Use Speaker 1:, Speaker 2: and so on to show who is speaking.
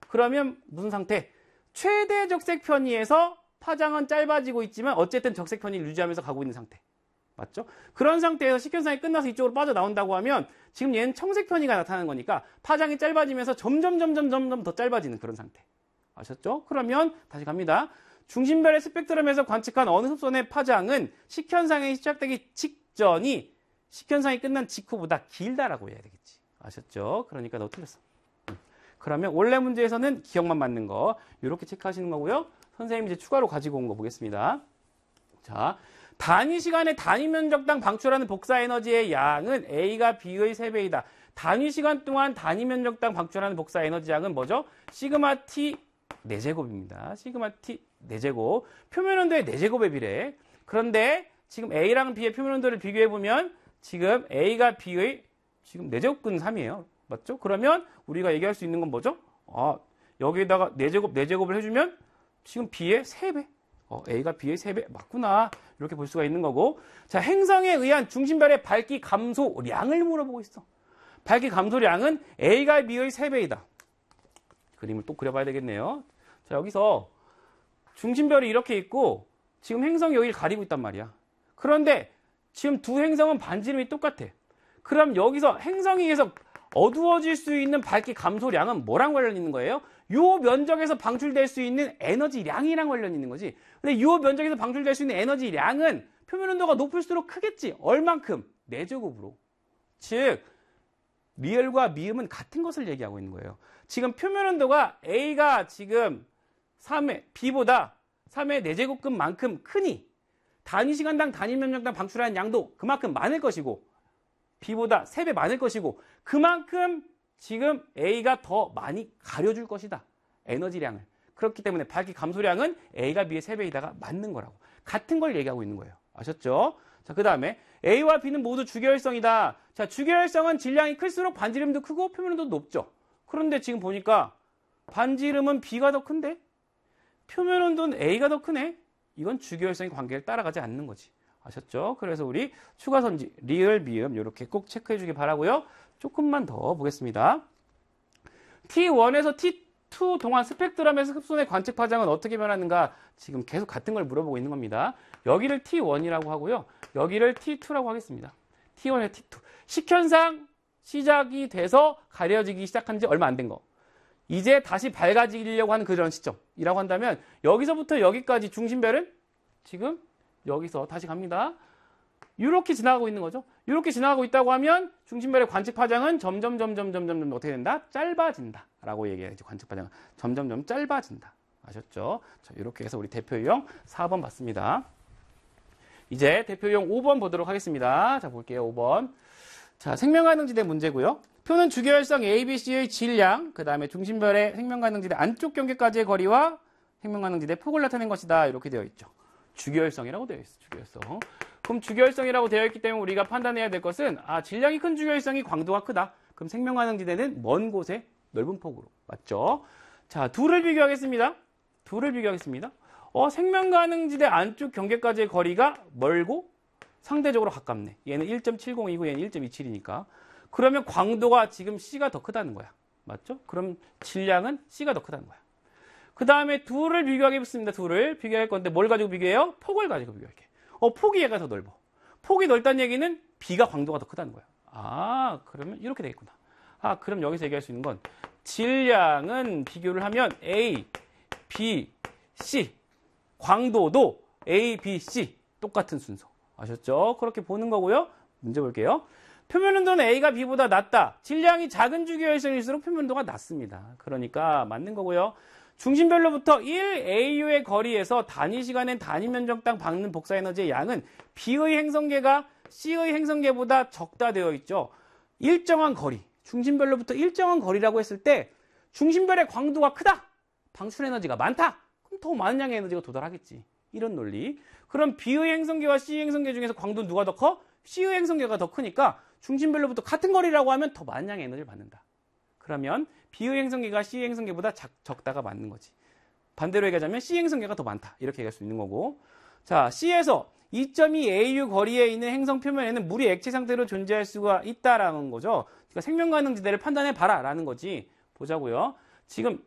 Speaker 1: 그러면 무슨 상태? 최대 적색 편의에서 파장은 짧아지고 있지만 어쨌든 적색 편의를 유지하면서 가고 있는 상태. 맞죠? 그런 상태에서 식현상이 끝나서 이쪽으로 빠져나온다고 하면 지금 얘는 청색 편의가 나타나는 거니까 파장이 짧아지면서 점점 더 짧아지는 그런 상태. 아셨죠? 그러면 다시 갑니다. 중심별의 스펙트럼에서 관측한 어느 흡선의 파장은 식현상이 시작되기 직전이 식현상이 끝난 직후보다 길다라고 해야 되겠지. 아셨죠? 그러니까 너 틀렸어. 그러면 원래 문제에서는 기억만 맞는 거 이렇게 체크하시는 거고요. 선생님이 이제 추가로 가지고 온 거 보겠습니다. 자, 단위 시간에 단위 면적당 방출하는 복사 에너지의 양은 A가 B의 3배이다. 단위 시간 동안 단위 면적당 방출하는 복사 에너지 양은 뭐죠? 시그마 T 4제곱입니다. 시그마 T 4제곱. 표면 온도의 4제곱에 비례. 그런데 지금 A랑 B의 표면 온도를 비교해보면 지금 A가 B의 지금 4제곱근 3이에요. 맞죠? 그러면 우리가 얘기할 수 있는 건 뭐죠? 여기에다가 4제곱을 해주면 지금 B의 3배. A가 B의 3배 맞구나. 이렇게 볼 수가 있는 거고. 자, 행성에 의한 중심별의 밝기 감소량을 물어보고 있어. 밝기 감소량은 A가 B의 3배이다. 그림을 또 그려봐야 되겠네요. 자, 여기서 중심별이 이렇게 있고 지금 행성이 여기를 가리고 있단 말이야. 그런데 지금 두 행성은 반지름이 똑같아. 그럼 여기서 행성에 의해서 어두워질 수 있는 밝기 감소량은 뭐랑 관련 있는 거예요? 요 면적에서 방출될 수 있는 에너지량이랑 관련 있는 거지. 근데 요 면적에서 방출될 수 있는 에너지량은 표면 온도가 높을수록 크겠지. 얼만큼? 4제곱으로. 즉 리을과 미음은 같은 것을 얘기하고 있는 거예요. 지금 표면 온도가 A가 지금 3의 B보다 3의 4제곱근만큼 크니 단위 시간당 단위 면적당 방출하는 양도 그만큼 많을 것이고 B보다 3배 많을 것이고 그만큼 지금 A가 더 많이 가려줄 것이다. 에너지량을. 그렇기 때문에 밝기 감소량은 A가 B의 3배이다가 맞는 거라고. 같은 걸 얘기하고 있는 거예요. 아셨죠? 자, 그 다음에 A와 B는 모두 주계열성이다. 자, 주계열성은 질량이 클수록 반지름도 크고 표면온도도 높죠. 그런데 지금 보니까 반지름은 B가 더 큰데 표면온도는 A가 더 크네. 이건 주계열성의 관계를 따라가지 않는 거지. 아셨죠? 그래서 우리 추가선지, 리을, 미음 이렇게 꼭 체크해 주기 바라고요. 조금만 더 보겠습니다. T1에서 T2 동안 스펙트럼에서 흡손의 관측 파장은 어떻게 변하는가? 지금 계속 같은 걸 물어보고 있는 겁니다. 여기를 T1이라고 하고요. 여기를 T2라고 하겠습니다. T1에 T2. 식현상 시작이 돼서 가려지기 시작한 지 얼마 안 된 거. 이제 다시 밝아지려고 하는 그런 시점이라고 한다면 여기서부터 여기까지 중심별은 지금 여기서 다시 갑니다. 이렇게 지나가고 있는 거죠. 이렇게 지나가고 있다고 하면 중심별의 관측 파장은 점점 어떻게 된다? 짧아진다. 라고 얘기해야지. 관측 파장은 점점 짧아진다. 아셨죠? 자, 이렇게 해서 우리 대표 유형 4번 봤습니다. 이제 대표 유형 5번 보도록 하겠습니다. 자, 볼게요. 5번. 자, 생명가능지대 문제고요. 표는 주계열성 ABC의 질량, 그 다음에 중심별의 생명가능지대 안쪽 경계까지의 거리와 생명가능지대 폭을 나타낸 것이다. 이렇게 되어 있죠. 주계열성이라고 되어 있어. 주계열성. 그럼 주계열성이라고 되어 있기 때문에 우리가 판단해야 될 것은 질량이 큰 주계열성이 광도가 크다. 그럼 생명가능지대는 먼 곳에 넓은 폭으로. 맞죠? 자, 둘을 비교하겠습니다. 생명가능지대 안쪽 경계까지의 거리가 멀고 상대적으로 가깝네. 얘는 1.70이고 얘는 1.27이니까. 그러면 광도가 지금 C가 더 크다는 거야. 맞죠? 그럼 질량은 C가 더 크다는 거야. 그 다음에 둘을 비교하겠습니다. 둘을 비교할 건데 뭘 가지고 비교해요? 폭을 가지고 비교할게. 폭이 얘가 더 넓어. 폭이 넓다는 얘기는 B가 광도가 더 크다는 거야. 그러면 이렇게 되겠구나. 그럼 여기서 얘기할 수 있는 건 질량은 비교를 하면 A, B, C. 광도도 A, B, C. 똑같은 순서. 아셨죠? 그렇게 보는 거고요. 문제 볼게요. 표면 온도는 A가 B보다 낮다. 질량이 작은 주계열성일수록 표면 온도가 낮습니다. 그러니까 맞는 거고요. 중심별로부터 1AU의 거리에서 단위 시간엔 단위 면적당 받는 복사 에너지의 양은 B의 행성계가 C의 행성계보다 적다 되어 있죠. 일정한 거리, 중심별로부터 일정한 거리라고 했을 때 중심별의 광도가 크다. 방출 에너지가 많다. 그럼 더 많은 양의 에너지가 도달하겠지. 이런 논리. 그럼 B의 행성계와 C의 행성계 중에서 광도는 누가 더 커? C의 행성계가 더 크니까 중심별로부터 같은 거리라고 하면 더 많은 양의 에너지를 받는다. 그러면 B의 행성계가 C의 행성계보다 적다가 맞는 거지. 반대로 얘기하자면 C의 행성계가 더 많다. 이렇게 얘기할 수 있는 거고. 자, C에서 2.2AU 거리에 있는 행성 표면에는 물이 액체 상태로 존재할 수가 있다라는 거죠. 그러니까 생명가능지대를 판단해 봐라 라는 거지. 보자고요. 지금